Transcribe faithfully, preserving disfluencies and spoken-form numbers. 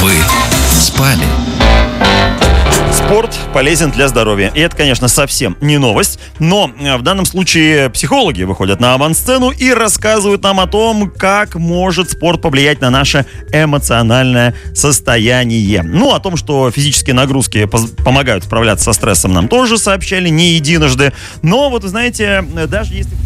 Вы спали. Спорт полезен для здоровья. И это, конечно, совсем не новость. Но в данном случае психологи выходят на авансцену и рассказывают нам о том, как может спорт повлиять на наше эмоциональное состояние. Ну, о том, что физические нагрузки поз- помогают справляться со стрессом, нам тоже сообщали не единожды. Но вот, вы знаете, даже если...